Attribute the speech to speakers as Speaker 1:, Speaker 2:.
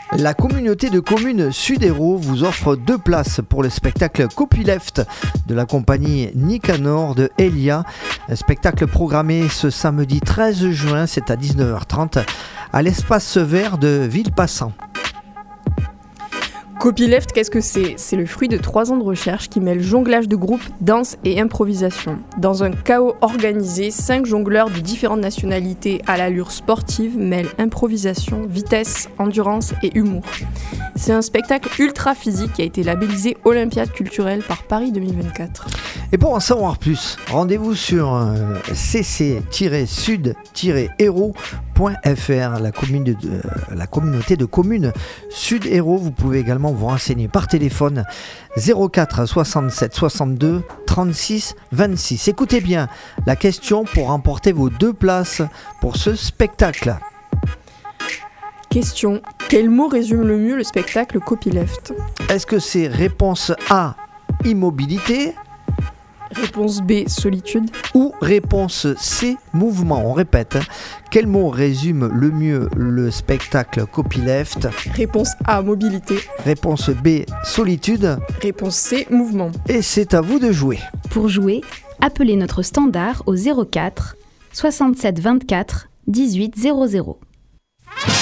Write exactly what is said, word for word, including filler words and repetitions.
Speaker 1: La communauté de communes Sud-Hérault vous offre deux places pour le spectacle Copyleft de la compagnie Nicanor de Elia. Un spectacle programmé ce samedi treize juin, c'est à dix-neuf heures trente, à l'espace vert de Villepassan.
Speaker 2: Copyleft, qu'est-ce que c'est ? C'est le fruit de trois ans de recherche qui mêle jonglage de groupe, danse et improvisation. Dans un chaos organisé, cinq jongleurs de différentes nationalités à l'allure sportive mêlent improvisation, vitesse, endurance et humour. C'est un spectacle ultra physique qui a été labellisé Olympiade culturelle par Paris deux mille vingt-quatre.
Speaker 1: Et pour en savoir plus, rendez-vous sur euh, c c sud hérault point f r, la, commune de, euh, la communauté de communes Sud-Hérault. Vous pouvez également vous renseigner par téléphone zéro quatre soixante-sept soixante-deux trente-six vingt-six. Écoutez bien la question pour remporter vos deux places pour ce spectacle.
Speaker 2: Question. Quel mot résume le mieux le spectacle Copyleft ?
Speaker 1: Est-ce que c'est réponse A, immobilité ?
Speaker 2: Réponse B, solitude.
Speaker 1: Ou réponse C, mouvement. On répète, hein. Quel mot résume le mieux le spectacle Copyleft ?
Speaker 2: Réponse A, mobilité.
Speaker 1: Réponse B, solitude.
Speaker 2: Réponse C, mouvement.
Speaker 1: Et c'est à vous de jouer.
Speaker 3: Pour jouer, appelez notre standard au zéro quatre soixante-sept vingt-quatre dix-huit zéro zéro.